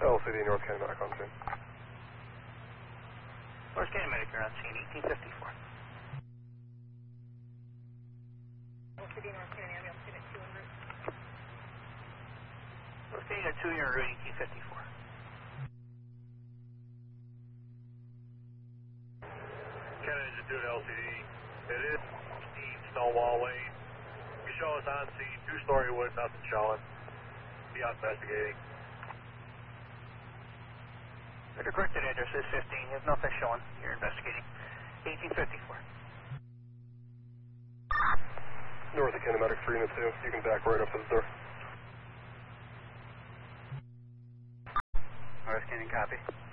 LCD North Canyon Medic on scene. North Canyon Medic, you're on scene, 1854. LCD North Canyon, I'm sitting at 2 en route. North Canyon 2, you're on route 1854. Canyon Engine 2 to LCD. It is steep Stonewall Lane. You show us on scene, 2-story wood, nothing showing. Be out investigating. Your corrected address is 15. You have nothing showing. You're investigating. 1854. North of Canyon Medic 3 and 2. You can back right up to the door. North Canyon, copy.